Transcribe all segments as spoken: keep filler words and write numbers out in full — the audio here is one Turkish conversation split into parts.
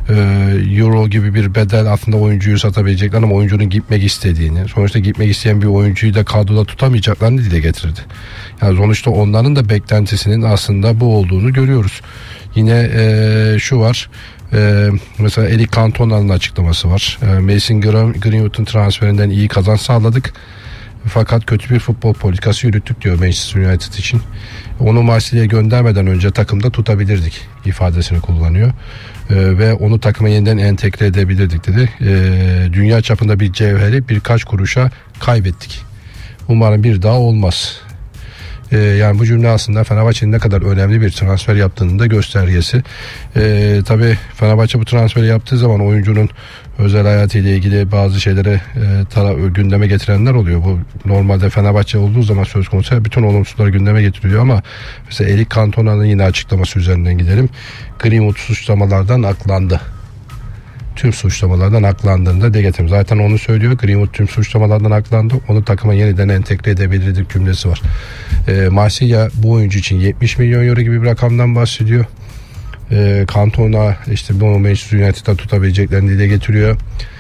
e, euro gibi bir bedel aslında oyuncuyu satabilecekler ama oyuncunun gitmek istediğini, sonuçta gitmek isteyen bir oyuncuyu da kadroda tutamayacaklarını dile getirdi. Yani sonuçta onların da beklentisinin aslında bu olduğunu görüyoruz. Yine e, şu var. Ee, mesela Eric Cantona'nın açıklaması var. Ee, Mason Greenwood'un transferinden iyi kazanç sağladık. Fakat kötü bir futbol politikası yürüttük diyor Manchester United için. Onu Marsilya'ya göndermeden önce takımda tutabilirdik ifadesini kullanıyor. Ee, ve onu takıma yeniden entegre edebilirdik dedi. Ee, dünya çapında bir cevheri birkaç kuruşa kaybettik. Umarım bir daha olmaz. Ee, yani bu cümle aslında Fenerbahçe'nin ne kadar önemli bir transfer yaptığının da göstergesi. Ee, tabii Fenerbahçe bu transferi yaptığı zaman oyuncunun özel hayatıyla ilgili bazı şeylere e, tara- gündeme getirenler oluyor. Bu normalde Fenerbahçe olduğu zaman söz konusu bütün olumsuzları gündeme getiriliyor ama mesela Eric Cantona'nın yine açıklaması üzerinden gidelim. Greenwood suçlamalardan aklandı. Tüm suçlamalardan aklandığında de getirdim. Zaten onu söylüyor. Greenwood tüm suçlamalardan aklandı. Onu takıma yeniden entegre edebilirdik cümlesi var. E, Marsilya bu oyuncu için yetmiş milyon euro gibi bir rakamdan bahsediyor. E, Cantona işte bunu Manchester United'da tutabileceklerini dile getiriyor.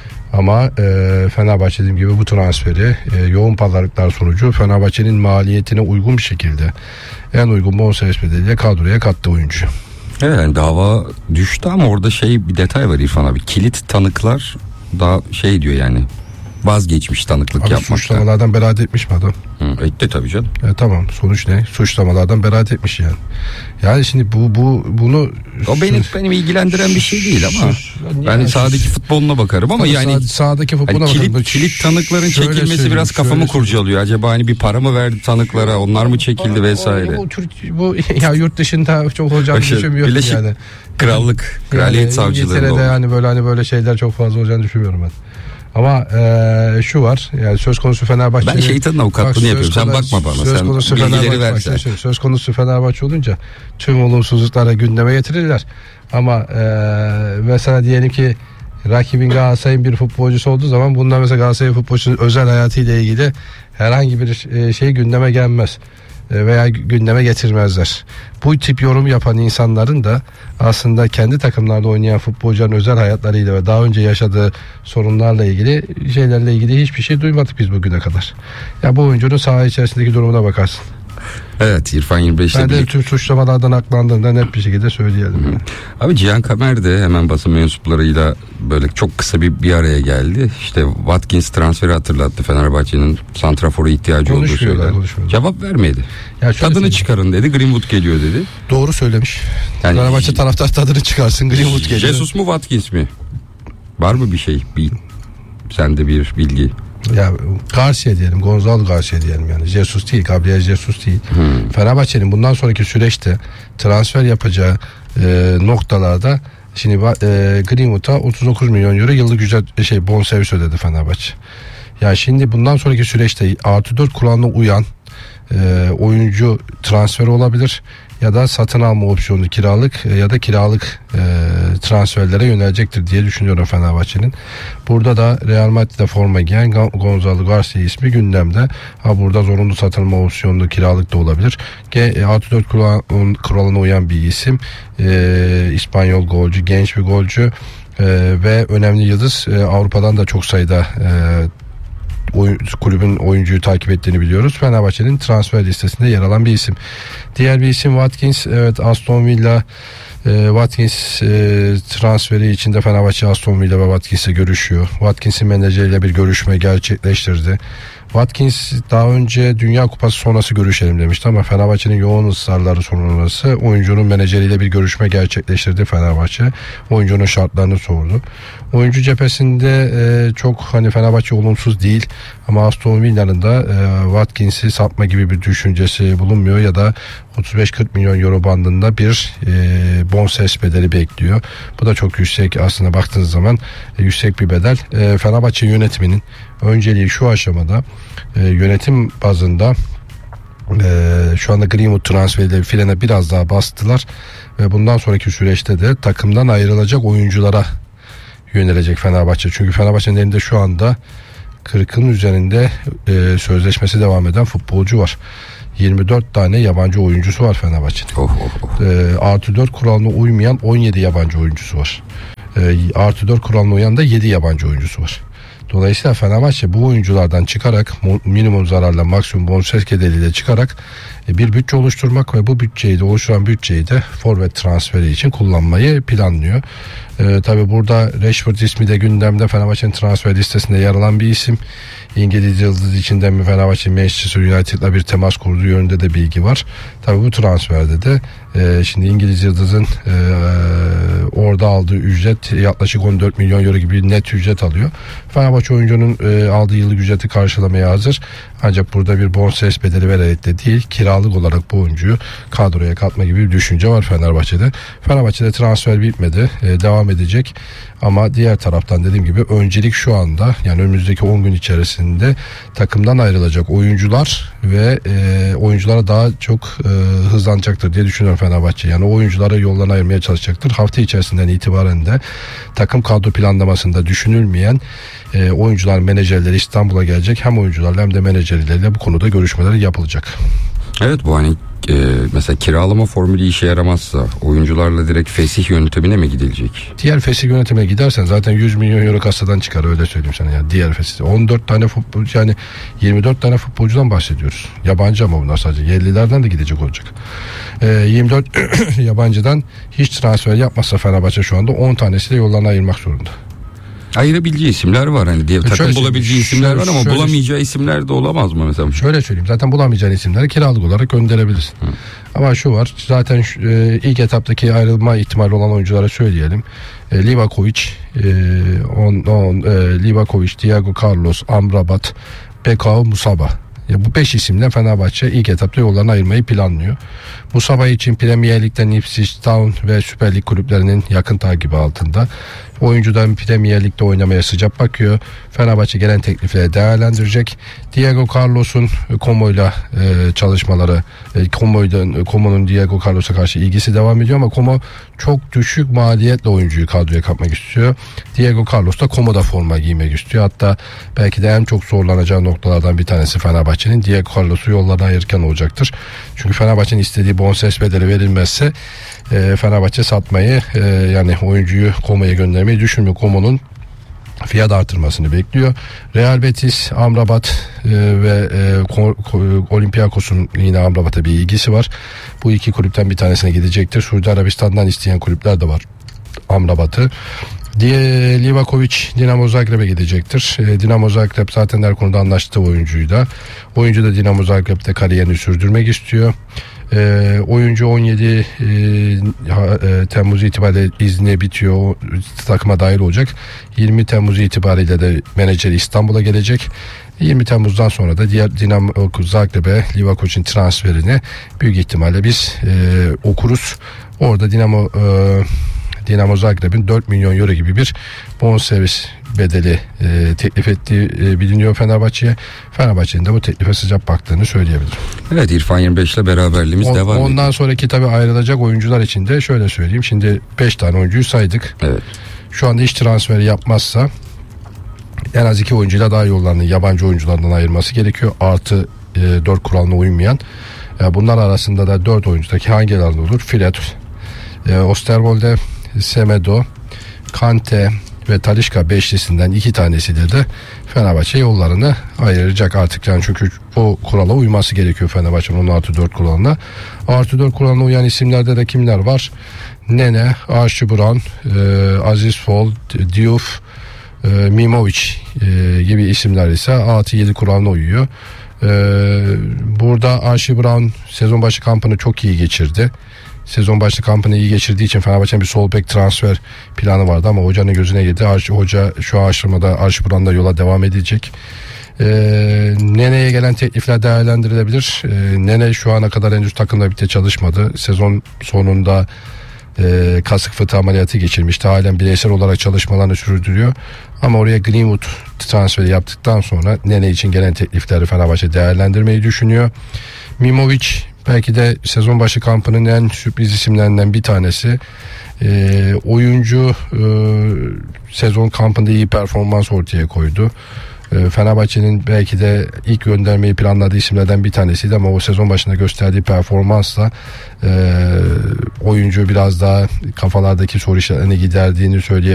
Ama e, Fenerbahçe dediğim gibi bu transferi e, yoğun pazarlıklar sonucu Fenerbahçe'nin maliyetine uygun bir şekilde en uygun bonservis bedeliyle kadroya kattı oyuncu. Evet, yani dava düştü ama orada şey bir detay var İrfan abi. Kilit tanıklar daha şey diyor yani vazgeçmiş tanıklık abi yapmaktan. Suçlamalardan beraat etmiş mi adam? Hı, etti tabii canım. E, tamam, sonuç ne? Suçlamalardan beraat etmiş yani. Yani şimdi bu bu bunu o benim benim ilgilendiren bir şey değil ama ben yani sahadaki futboluna bakarım ama yani sağ, sahadaki futboluna hani bakarım. kilit, kilit tanıkların Şöyle çekilmesi biraz kafamı kurcalıyor. Acaba hani bir para mı verdi tanıklara, onlar mı çekildi vesaire. Bu, bu, bu ya yurt dışında çok olacağını düşünmüyorum Birleşik yani. Krallık, kraliyet yani, savcılığında. İngiltere'de hani böyle hani böyle şeyler çok fazla olacağını düşünmüyorum ben. Ama e, şu var yani söz konusu Fenerbahçe. Ben şeytanın avukatlığını yapıyorum. Sen bakma bana. Söz sen konusu bilgileri ver. Bak, söz konusu Fenerbahçe olunca tüm olumsuzluklara gündeme getirirler. Ama e, mesela diyelim ki rakibin Galatasaray'ın bir futbolcusu olduğu zaman bundan mesela Galatasaray futbolcusunun özel hayatıyla ilgili herhangi bir şey gündeme gelmez veya gündeme getirmezler. Bu tip yorum yapan insanların da aslında kendi takımlarda oynayan futbolcuların özel hayatlarıyla ve daha önce yaşadığı sorunlarla ilgili şeylerle ilgili hiçbir şey duymadık biz bugüne kadar. Ya bu oyuncunun saha içerisindeki durumuna bakarsın. Evet, İrfan yirmi beşte ben de bir... tüm suçlamalardan aklandığında net bir şekilde söyleyelim. Hı. Abi Cihan Kamer de hemen basın mensuplarıyla böyle çok kısa bir bir araya geldi. İşte Watkins transferi hatırlattı. Fenerbahçe'nin santrafora ihtiyacı olduğu söyledi. Cevap vermedi. Ya tadını söyleyeyim. Çıkarın dedi. Greenwood geliyor dedi. Doğru söylemiş. Yani Fenerbahçe taraftar tadını çıkarsın, Greenwood geliyor. Jesus mu Watkins mi? Var mı bir şey? Bir, sende bir bilgi. Ya Garcia diyelim, Gonzalo Garcia diyelim yani. Jesus değil, Gabriel Jesus değil. Hmm. Fenerbahçe'nin bundan sonraki süreçte transfer yapacağı e, noktalarda şimdi e, Greenwood'a otuz dokuz milyon euro yıllık ücret şey bonservis ödedi Fenerbahçe. Ya şimdi bundan sonraki süreçte artı dört kuralına uyan e, oyuncu transferi olabilir ya da satın alma opsiyonu kiralık ya da kiralık e, transferlere yönelecektir diye düşünüyorum Fenerbahçe'nin. Burada da Real Madrid'de forma giyen Gonzalo Garcia ismi gündemde. Ha burada zorunlu satın alma opsiyonlu kiralık da olabilir. Ge, artı dört kuralına uyan bir isim. E, İspanyol golcü, genç bir golcü e, ve önemli yıldız e, Avrupa'dan da çok sayıda e, Oyun, kulübün oyuncuyu takip ettiğini biliyoruz. Fenerbahçe'nin transfer listesinde yer alan bir isim. Diğer bir isim Watkins. Evet, Aston Villa e, Watkins e, transferi içinde Fenerbahçe Aston Villa ve Watkins'le görüşüyor. Watkins'in menajeriyle bir görüşme gerçekleştirdi. Watkins daha önce Dünya Kupası sonrası görüşelim demişti ama Fenerbahçe'nin yoğun ısrarları sonrası oyuncunun menajeriyle bir görüşme gerçekleştirdi Fenerbahçe. Oyuncunun şartlarını sordu. Oyuncu cephesinde e, çok hani Fenerbahçe olumsuz değil ama Aston Villa'nın da e, Watkins'i satma gibi bir düşüncesi bulunmuyor ya da otuz beş kırk milyon euro bandında bir e, bonservis bedeli bekliyor. Bu da çok yüksek aslında baktığınız zaman e, yüksek bir bedel. E, Fenerbahçe yönetiminin önceliği şu aşamada e, yönetim bazında e, şu anda Greenwood transferiyle frene biraz daha bastılar ve bundan sonraki süreçte de takımdan ayrılacak oyunculara yönelecek Fenerbahçe. Çünkü Fenerbahçe'nin elinde şu anda kırkın üzerinde e, sözleşmesi devam eden futbolcu var. yirmi dört tane yabancı oyuncusu var Fenerbahçe'nin. Oh, oh, oh. E, artı dört kuralına uymayan on yedi yabancı oyuncusu var. E, artı dört kuralına uyan da yedi yabancı oyuncusu var. Dolayısıyla Fenerbahçe bu oyunculardan çıkarak minimum zararla maksimum bonservis bedeliyle çıkarak bir bütçe oluşturmak ve bu bütçeyi de oluşturan bütçeyi de forvet transferi için kullanmayı planlıyor. Ee, tabii burada Rashford ismi de gündemde, Fenerbahçe'nin transfer listesinde yer alan bir isim. İngiliz yıldız içinden mi Fenerbahçe Manchester United'la bir temas kurduğu yönünde de bilgi var. Tabii bu transferde de e, şimdi İngiliz yıldızın e, orada aldığı ücret yaklaşık on dört milyon euro gibi bir net ücret alıyor. Fenerbahçe oyuncunun e, aldığı yıllık ücreti karşılamaya hazır. Ancak burada bir bonservis bedeli vererek de değil, kiralık olarak bu oyuncuyu kadroya katma gibi bir düşünce var Fenerbahçe'de. Fenerbahçe'de transfer bitmedi. E, devam edecek. Ama diğer taraftan dediğim gibi öncelik şu anda, yani önümüzdeki on gün içerisinde takımdan ayrılacak oyuncular ve e, oyunculara daha çok e, hızlanacaktır diye düşünüyorum Fenerbahçe. Yani o oyuncuları yoldan ayırmaya çalışacaktır. Hafta içerisinden itibaren de takım kadro planlamasında düşünülmeyen e, oyuncular, menajerleri İstanbul'a gelecek. Hem oyuncularla hem de menajerleriyle bu konuda görüşmeler yapılacak. Evet, bu hani e, mesela kiralama formülü işe yaramazsa oyuncularla direkt fesih yönetimine mi gidilecek? Diğer fesih yönetimine gidersen zaten yüz milyon euro kasadan çıkar, öyle söyleyeyim sana. Yani diğer fesih on dört tane futbolcu, yani yirmi dört tane futbolcudan bahsediyoruz. Yabancı ama bunlar sadece yerlilerden de gidecek olacak. E, yirmi dört yabancıdan hiç transfer yapmazsa Fenerbahçe şu anda on tanesi de yollarına ayırmak zorunda. Ayırabileceği isimler var, hani diye takım şöyle bulabileceği isimler şöyle, var ama şöyle, bulamayacağı isimler de olamaz mı mesela? Şöyle söyleyeyim, zaten bulamayacağın isimleri kiralık olarak gönderebilirsin. Hı. Ama şu var, zaten şu, e, ilk etaptaki ayrılma ihtimali olan oyunculara söyleyelim. E, Livakovic, e, on, on, e, Livakovic, Diego Carlos, Amrabat, Bekao, Musaba. Ya bu beş isimle Fenerbahçe ilk etapta yollarını ayırmayı planlıyor. Musaba için Premier Lig'den Ipswich Town ve Süper Lig kulüplerinin yakın takibi altında. Oyuncudan Premier Lig'de oynamaya sıcak bakıyor. Fenerbahçe gelen teklifleri değerlendirecek. Diego Carlos'un Como'yla e, çalışmaları, e, Como'dan Como'nun Diego Carlos'a karşı ilgisi devam ediyor ama Como çok düşük maliyetle oyuncuyu kadroya katmak istiyor. Diego Carlos da Como'da forma giymek istiyor. Hatta belki de en çok zorlanacağı noktalardan bir tanesi Fenerbahçe'nin Diego Carlos'u yollardan ayırırken olacaktır. Çünkü Fenerbahçe'nin istediği bonservis bedeli verilmezse e, Fenerbahçe satmayı e, yani oyuncuyu Como'ya göndermeyi düşünmüyor. Como'nun fiyat artırmasını bekliyor. Real Betis, Amrabat e, ve e, Ko, Ko, Olympiakos'un yine Amrabat'a bir ilgisi var. Bu iki kulüpten bir tanesine gidecektir. Suudi Arabistan'dan isteyen kulüpler de var Amrabat'ı. Diye Livakovic Dinamo Zagreb'e gidecektir. E, Dinamo Zagreb zaten her konuda anlaştığı oyuncuydu. Oyuncu da Dinamo Zagreb'de kariyerini sürdürmek istiyor. E, oyuncu on yedi e, e, Temmuz itibariyle izni bitiyor. O, takıma dahil olacak. yirmi Temmuz itibariyle de menajeri İstanbul'a gelecek. yirmi Temmuz'dan sonra da diğer Dinamo Zagreb'e Livakovic'in transferini büyük ihtimalle biz e, okuruz. Orada Dinamo e, Dinamo Zagreb'in dört milyon euro gibi bir bonservis bedeli e, teklif ettiği e, biliniyor Fenerbahçe'ye. Fenerbahçe'nin de bu teklife sıcak baktığını söyleyebilirim. Evet, İrfan yirmi beş ile beraberliğimiz On, devam ediyor. Ondan sonraki tabii ayrılacak oyuncular için de şöyle söyleyeyim. Şimdi beş tane oyuncuyu saydık. Evet. Şu anda hiç transferi yapmazsa en az iki oyuncuyla daha yollarını yabancı oyunculardan ayırması gerekiyor. Artı e, dört kuralına uymayan. E, bunlar arasında da dört oyuncudaki hangileri olur? Fred, e, Osterwolde, Semedo, Kante ve Talisca beşlisinden iki tanesiyle de Fenerbahçe yollarını ayıracak artık. Yani çünkü o kurala uyması gerekiyor Fenerbahçe'nin on artı dört kuralına. Artı dört kuralına uyan isimlerde de kimler var? Nene, Archie Brown, e, Aziz Fall, Diouf, e, Mimovic e, gibi isimler ise artı yedi kuralına uyuyor. E, burada Archie Brown sezon başı kampını çok iyi geçirdi. Sezon başı kampını iyi geçirdiği için Fenerbahçe'nin bir sol bek transfer planı vardı ama hocanın gözüne girdi. Arş, hoca şu aşamada Archie Brown'da yola devam edecek. Ee, Nene'ye gelen teklifler değerlendirilebilir. Ee, Nene şu ana kadar henüz takımla birlikte çalışmadı. Sezon sonunda e, kasık fıtığı ameliyatı geçirmişti. Halen bireysel olarak çalışmalarını sürdürüyor. Ama oraya Greenwood transferi yaptıktan sonra Nene için gelen teklifleri Fenerbahçe değerlendirmeyi düşünüyor. Mimovic belki de sezon başı kampının en sürpriz isimlerinden bir tanesi. E, oyuncu e, sezon kampında iyi performans ortaya koydu. E, Fenerbahçe'nin belki de ilk göndermeyi planladığı isimlerden bir tanesiydi ama o sezon başında gösterdiği performansla e, oyuncu biraz daha kafalardaki soru işaretlerini giderdiğini söyleyebilirim.